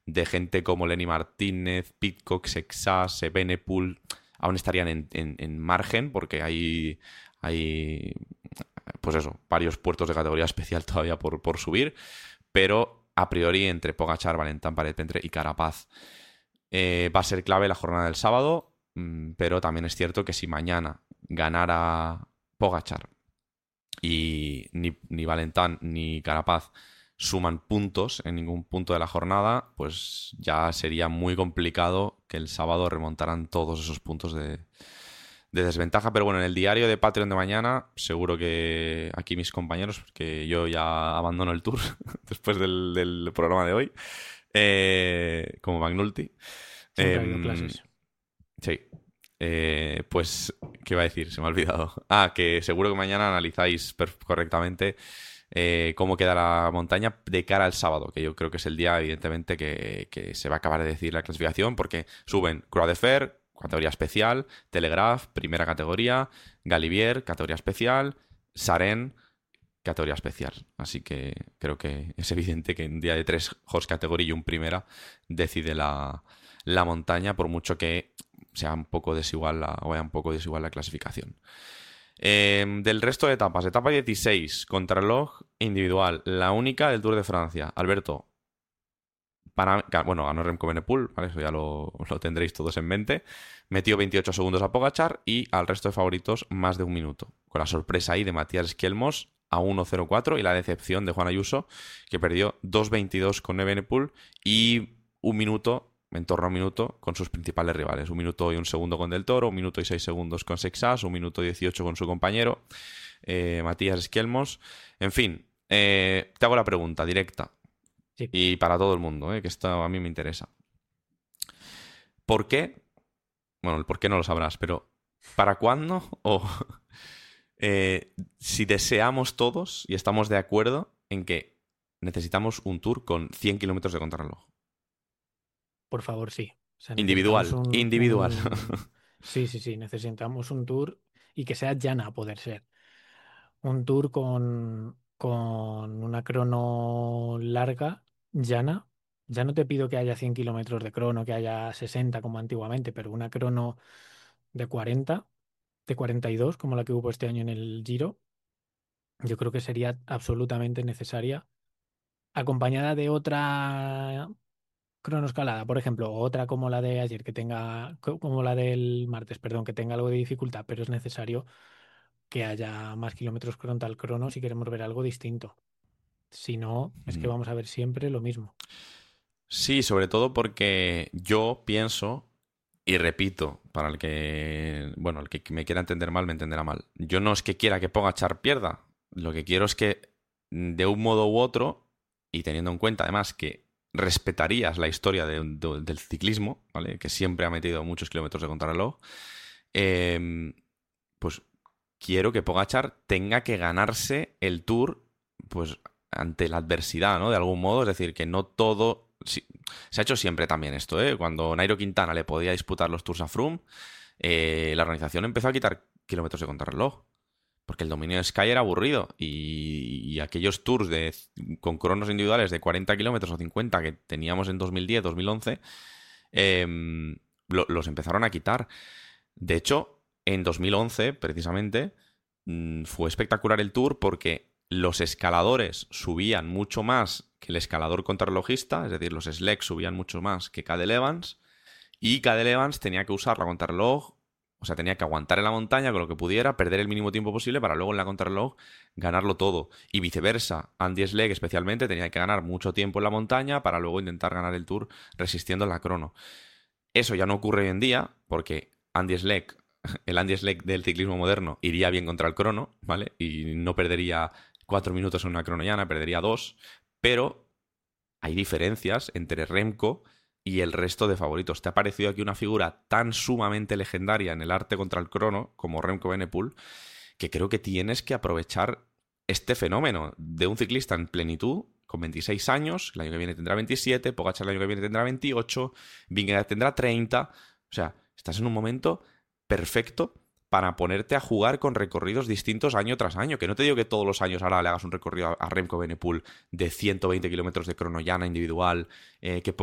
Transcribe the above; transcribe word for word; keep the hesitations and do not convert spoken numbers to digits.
de gente como Lenny Martínez, Pidcock, Sexas, Evenepoel, aún estarían en, en, en margen porque hay, hay, pues eso, varios puertos de categoría especial todavía por, por subir, pero a priori entre Pogačar, Valentán, Paret-Pentre y Carapaz eh, va a ser clave la jornada del sábado, mmm, pero también es cierto que si mañana ganara Pogačar y ni, ni Valentán ni Carapaz suman puntos en ningún punto de la jornada, pues ya sería muy complicado que el sábado remontaran todos esos puntos de, de desventaja. Pero bueno, en el diario de Patreon de mañana, seguro que aquí mis compañeros, porque yo ya abandono el tour después del, del programa de hoy, eh, como Magnulti. Siempre Eh, ha habido clases. Sí. Eh, pues, ¿qué iba a decir? Se me ha olvidado. Ah, que seguro que mañana analizáis correctamente eh, cómo queda la montaña de cara al sábado, que yo creo que es el día, evidentemente, que, que se va a acabar de decir la clasificación, porque suben Croix de Fer, categoría especial, Telegraph, primera categoría, Galibier, categoría especial, Sarén, categoría especial. Así que creo que es evidente que en un día de tres horse category y un primera decide la, la montaña, por mucho que sea un poco desigual la, o vaya un poco desigual la clasificación. Eh, del resto de etapas, etapa dieciséis, contrarreloj individual, la única del Tour de Francia. Alberto, para, bueno, ganó Remco Evenepoel, ¿vale? Eso ya lo, lo tendréis todos en mente. Metió veintiocho segundos a Pogačar y al resto de favoritos más de un minuto. Con la sorpresa ahí de Matías Skjelmos a uno cero cuatro y la decepción de Juan Ayuso, que perdió dos veintidós con Evenepoel y un minuto, en torno a un minuto, con sus principales rivales. Un minuto y un segundo con Del Toro, un minuto y seis segundos con Sexas, un minuto dieciocho con su compañero, eh, Matías Skjelmos. En fin, eh, te hago la pregunta directa. Sí. Y para todo el mundo, ¿eh? Que esto a mí me interesa. ¿Por qué? Bueno, el por qué no lo sabrás, pero ¿para cuándo? O eh, si deseamos todos y estamos de acuerdo en que necesitamos un tour con cien kilómetros de contrarreloj. Por favor, sí. O sea, necesitamos Individual, un, individual. un... Sí, sí, sí, necesitamos un tour y que sea llana a poder ser. Un tour con, con una crono larga, llana. Ya no te pido que haya cien kilómetros de crono, que haya sesenta como antiguamente, pero una crono de cuarenta, de cuarenta y dos, como la que hubo este año en el Giro, yo creo que sería absolutamente necesaria, acompañada de otra cronoescalada, por ejemplo, o otra como la de ayer, que tenga, co- como la del martes, perdón, que tenga algo de dificultad, pero es necesario que haya más kilómetros crono al crono si queremos ver algo distinto. Si no, es que vamos a ver siempre lo mismo. Sí, sobre todo porque yo pienso, y repito, para el que, bueno, el que me quiera entender mal, me entenderá mal. Yo no es que quiera que Pogačar pierda. Lo que quiero es que, de un modo u otro, y teniendo en cuenta además que respetarías la historia de- de- del ciclismo, ¿vale? Que siempre ha metido muchos kilómetros de contrarreloj, eh, pues quiero que Pogačar tenga que ganarse el Tour, pues ante la adversidad, ¿no? De algún modo, es decir, que no todo... sí, se ha hecho siempre también esto, ¿eh? Cuando Nairo Quintana le podía disputar los Tours a Froome, eh, la organización empezó a quitar kilómetros de contrarreloj. Porque el dominio de Sky era aburrido y, y aquellos tours de, con cronos individuales de cuarenta kilómetros o cincuenta que teníamos en dos mil diez, dos mil once, eh, lo, los empezaron a quitar. De hecho, en dos mil once, precisamente, mmm, fue espectacular el tour porque los escaladores subían mucho más que el escalador contrarrelojista, es decir, los Sleks subían mucho más que Cadel Evans, y Cadel Evans tenía que usar la contrarreloj, o sea, tenía que aguantar en la montaña con lo que pudiera, perder el mínimo tiempo posible para luego en la contrarreloj ganarlo todo. Y viceversa, Andy Schleck especialmente tenía que ganar mucho tiempo en la montaña para luego intentar ganar el Tour resistiendo en la crono. Eso ya no ocurre hoy en día porque Andy Schleck, el Andy Schleck del ciclismo moderno, iría bien contra el crono, ¿vale? Y no perdería cuatro minutos en una crono llana, perdería dos, pero hay diferencias entre Remco y el resto de favoritos. ¿Te ha parecido aquí una figura tan sumamente legendaria en el arte contra el crono como Remco Evenepoel que creo que tienes que aprovechar este fenómeno de un ciclista en plenitud con veintiséis años, el año que viene tendrá veintisiete, Pogačar el año que viene tendrá veintiocho, Vingegaard tendrá treinta, o sea, estás en un momento perfecto para ponerte a jugar con recorridos distintos año tras año. Que no te digo que todos los años ahora le hagas un recorrido a Remco Evenepoel de ciento veinte kilómetros de cronollana individual, eh, que